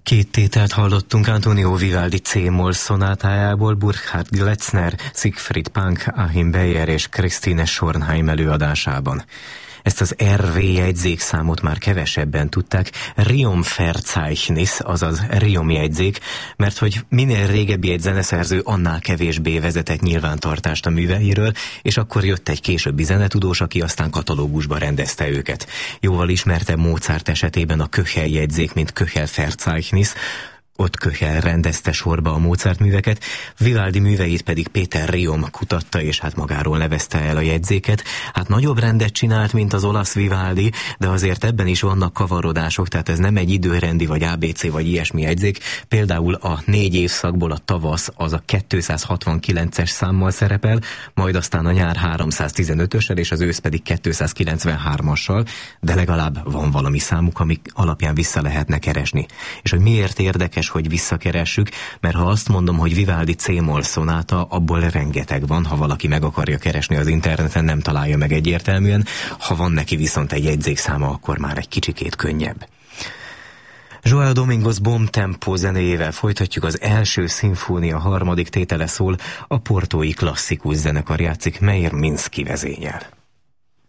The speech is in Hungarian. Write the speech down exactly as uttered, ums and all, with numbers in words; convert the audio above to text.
Két tételt hallottunk Antonio Vivaldi C-moll szonátájából, Burkhard Gletzner, Siegfried Punk, Achim Beyer és Christine Schornheim előadásában. Ezt az er vé jegyzékszámot már kevesebben tudták, Riom-Verzeichnis, azaz Riom jegyzék, mert hogy minél régebbi egy zeneszerző, annál kevésbé vezetett nyilvántartást a műveiről, és akkor jött egy későbbi zenetudós, aki aztán katalógusba rendezte őket. Jóval ismertebb Mozart esetében a Köchel jegyzék, mint Köchel-Verzeichnis, ott Köchel rendezte sorba a Mozart műveket, Vivaldi műveit pedig Péter Riom kutatta, és hát magáról nevezte el a jegyzéket. Hát nagyobb rendet csinált, mint az olasz Vivaldi, de azért ebben is vannak kavarodások, tehát ez nem egy időrendi, vagy á bé cé, vagy ilyesmi jegyzék. Például a négy évszakból a tavasz az a kétszázhatvankilences számmal szerepel, majd aztán a nyár háromszáztizenötössel, és az ősz pedig kétszázkilencvenhármassal, de legalább van valami számuk, amik alapján vissza lehetne keresni. És hogy miért érdekes, hogy visszakeressük, mert ha azt mondom, hogy Vivaldi C-moll szonáta, abból rengeteg van, ha valaki meg akarja keresni az interneten, nem találja meg egyértelműen, ha van neki viszont egy jegyzékszáma, akkor már egy kicsikét könnyebb. João Domingos Bom Tempo zenéjével folytatjuk, az első szimfónia harmadik tétele szól, a portói klasszikus zenekar játszik, Meyer Minsky vezényel.